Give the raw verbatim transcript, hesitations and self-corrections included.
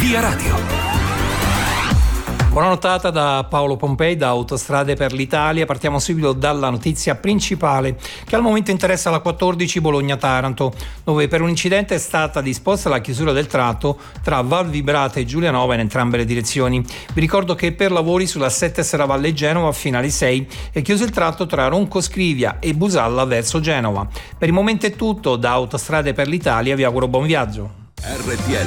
Via Radio. Buona nottata da Paolo Pompei, da Autostrade per l'Italia. Partiamo subito dalla notizia principale che al momento interessa la quattordici Bologna-Taranto, dove per un incidente è stata disposta la chiusura del tratto tra Val Vibrata e Giulianova in entrambe le direzioni. Vi ricordo che per lavori sulla sette Serravalle Genova fino alle sei è chiuso il tratto tra Ronco Scrivia e Busalla verso Genova. Per il momento è tutto, da Autostrade per l'Italia vi auguro buon viaggio. R T